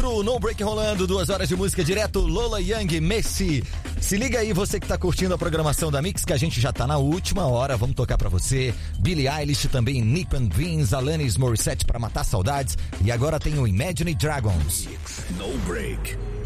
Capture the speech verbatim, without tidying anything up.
outro No Break rolando, duas horas de música direto, Lola Young, Messi. Se liga aí, você que tá curtindo a programação da Mix, que a gente já tá na última hora, vamos tocar pra você. Billie Eilish, também Nick and Vince, Alanis Morissette pra matar saudades. E agora tem o Imagine Dragons. No Break.